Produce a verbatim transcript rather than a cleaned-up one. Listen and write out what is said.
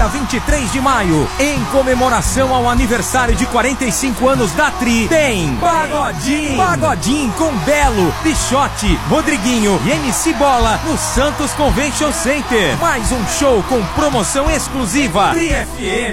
vinte e três de maio, em comemoração ao aniversário de quarenta e cinco anos da Tri, tem Pagodinho. Pagodinho com Belo, Pichote, Rodriguinho e M C Bola no Santos Convention Center. Mais um show com promoção exclusiva. Tri F M.